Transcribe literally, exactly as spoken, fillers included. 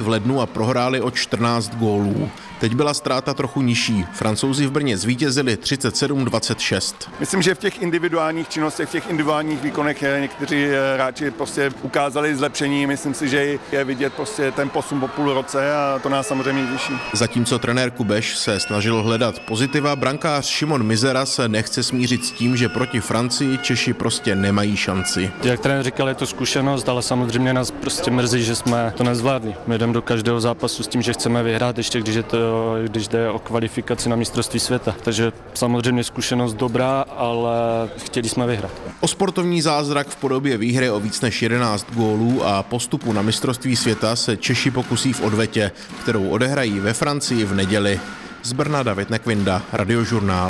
lednu a prohráli o čtrnáct gólů. Teď byla ztráta trochu nižší. Francouzi v Brně zvítězili třicet sedm dvacet šest. Myslím, že v těch individuálních činnostech, v těch individuálních výkonech někteří hráči prostě ukázali zlepšení. Myslím si, že je vidět prostě ten posun po půl roce a to nás samozřejmě těší. Zatímco trenér Kubeš se snažil hledat pozitiva, brankář Šimon Mizera se nechce smířit s tím, že proti Francii Češi prostě nemají šanci. Jak trenér říkal, je to zkušenost, ale samozřejmě nás prostě mrzí, že jsme to nezvládli. My jdeme do každého zápasu s tím, že chceme vyhrát, ještě když je to když jde o kvalifikaci na mistrovství světa. Takže samozřejmě zkušenost dobrá, ale chtěli jsme vyhrát. O sportovní zázrak v podobě výhry o víc než jedenáct gólů a postupu na mistrovství světa se Češi pokusí v odvetě, kterou odehrají ve Francii v neděli. Z Brna David Nekvinda, Radiožurnál.